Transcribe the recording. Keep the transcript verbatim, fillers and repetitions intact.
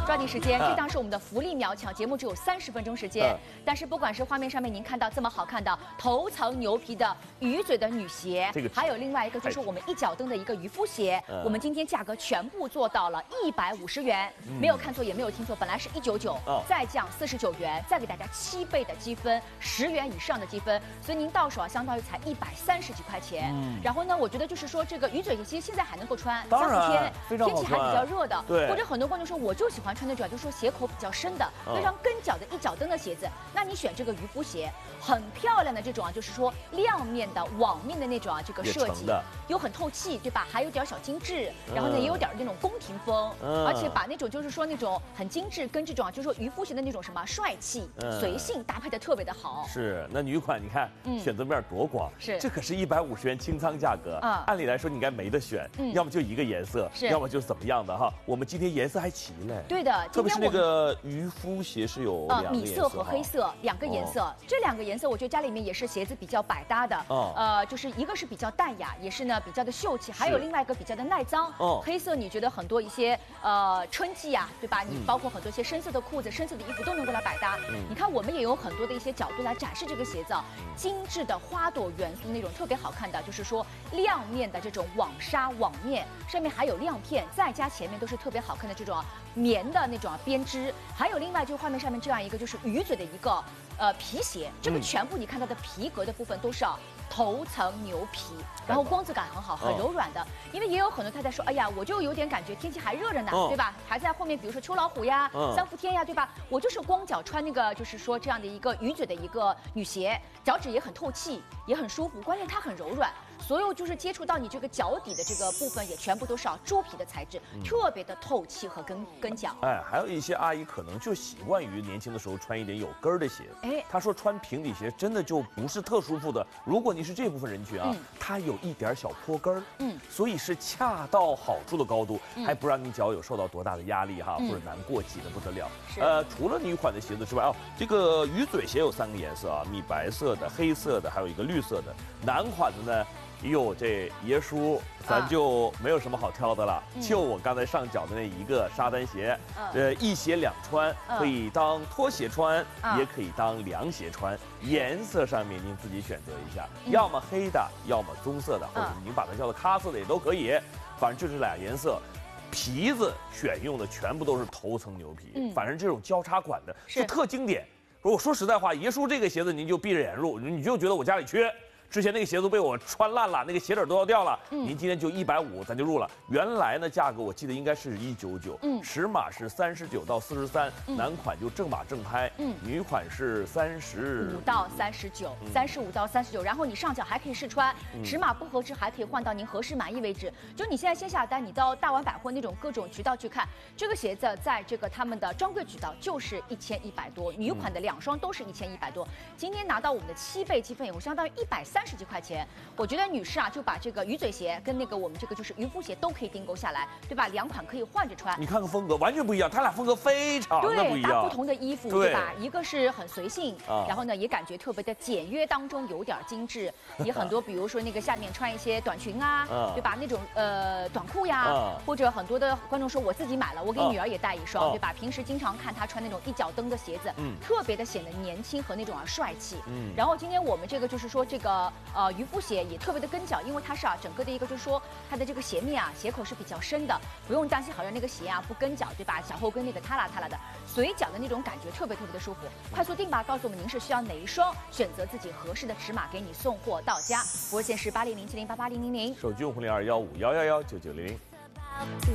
抓紧时间，这档是我们的福利秒抢节目，只有三十分钟时间。 嗯、 但是不管是画面上面您看到这么好看的头层牛皮的鱼嘴的女鞋，这个还有另外一个就是我们一脚蹬的一个渔夫鞋，嗯、我们今天价格全部做到了一百五十元，嗯、没有看错也没有听错，本来是一九九，再降四十九元，再给大家七倍的积分，十元以上的积分，所以您到手啊，相当于才一百三十几块钱。嗯、然后呢，我觉得就是说这个鱼嘴其实现在还能够穿，三伏天天气还比较热的， 对， 或者很多观众说我就喜欢穿那种就是说鞋口比较深的，非常跟脚的一脚蹬的鞋子，那你选这个渔夫鞋，很漂亮的这种啊，就是说亮面的网面的那种啊，这个设计又很透气，对吧？还有点小精致，然后呢也有点那种宫廷风，而且把那种就是说那种很精致跟这种啊，就是说渔夫鞋的那种什么帅气、随性搭配的特别的好。 是，那女款你看选择面多广， 是， 这可是一百五十元清仓价格，嗯，按理来说你应该没得选，要么就一个颜色，要么就是怎么样的哈。我们今天颜色还齐嘞， 对的， 特别是那个渔夫鞋是有两个米色和黑色两个颜色，这两个颜色我觉得家里面也是鞋子比较百搭的，呃，就是一个是比较淡雅，也是呢比较的秀气，还有另外一个比较的耐脏。黑色你觉得很多一些呃春季啊，对吧？你包括很多一些深色的裤子、深色的衣服都能够来百搭。你看我们也有很多的一些角度来展示这个鞋子，精致的花朵元素那种特别好看的，就是说亮面的这种网纱网面，上面还有亮片，再加前面都是特别好看的这种棉的那种编织，还有另外就是画面上面这样一个就是鱼嘴的一个呃皮鞋，这个全部你看到的皮革的部分都是啊头层牛皮，然后光泽感很好，很柔软的。因为也有很多太太说，哎呀，我就有点感觉天气还热着呢，对吧？还在后面，比如说秋老虎呀、三伏天呀，对吧？我就是光脚穿那个，就是说这样的一个鱼嘴的一个女鞋，脚趾也很透气，也很舒服，关键它很柔软。所有就是接触到你这个脚底的这个部分，也全部都是啊猪皮的材质，嗯、特别的透气和跟跟脚。 哎，还有一些阿姨可能就习惯于年轻的时候穿一点有跟儿的鞋。哎，她说穿平底鞋真的就不是特舒服的。如果你是这部分人群啊，嗯、它有一点小坡跟儿，嗯，所以是恰到好处的高度，嗯、还不让你脚有受到多大的压力哈，嗯、或者难过挤得不得了。呃，除了女款的鞋子之外啊，这个鱼嘴鞋有三个颜色啊，米白色的、黑色的，还有一个绿色的。男款的呢？哟，这爷叔咱就没有什么好挑的了，嗯、就我刚才上脚的那一个沙滩鞋，嗯、呃，一鞋两穿，嗯、可以当拖鞋穿，嗯、也可以当凉鞋穿。颜色上面您自己选择一下，嗯、要么黑的，要么棕色的，或者您把它叫做咖色的也都可以，反正就这俩颜色。皮子选用的全部都是头层牛皮，嗯、反正这种交叉款的是特经典。我说实在话，爷叔这个鞋子您就闭着眼入，你就觉得我家里缺。之前那个鞋子被我穿烂了，那个鞋底都要掉了。嗯，您今天就一百五，咱就入了。原来呢，价格我记得应该是一九九，嗯，尺码是三十九到四十三，男款就正码正拍，嗯，女款是三十五到三十九，三十五到三十九，然后你上脚还可以试穿，嗯、尺码不合适还可以换到您合适满意为止。就你现在先下单，你到大碗百货那种各种渠道去看，这个鞋子在这个他们的专柜渠道就是一千一百多，女款的两双都是一千一百多。今天拿到我们的七倍积分以后，相当于一百三十几块钱，我觉得女士啊就把这个鱼嘴鞋跟那个我们这个就是渔夫鞋都可以订购下来，对吧？两款可以换着穿。 你看看风格完全不一样，它俩风格非常的不一样。 对，搭不同的衣服，对吧？一个是很随性，啊、然后呢也感觉特别的简约，当中有点精致。也很多，比如说那个下面穿一些短裙啊，啊对吧？那种呃短裤呀，啊、或者很多的观众说我自己买了，我给女儿也带一双，啊、对吧？平时经常看她穿那种一脚蹬的鞋子，嗯，特别的显得年轻和那种啊帅气。嗯，然后今天我们这个就是说这个呃。渔夫鞋也特别的跟脚，因为它是啊整个的一个就是说它的这个鞋面啊鞋口是比较深的，不用担心好像那个鞋啊不跟脚，对吧？脚后跟那个塌啦塌啦的，随脚的那种感觉特别特别的舒服。快速订吧，告诉我们您是需要哪一双，选择自己合适的尺码，给你送货到家。拨线是八零零七零八八零零零， 手机用户零二幺五幺幺幺九九零零。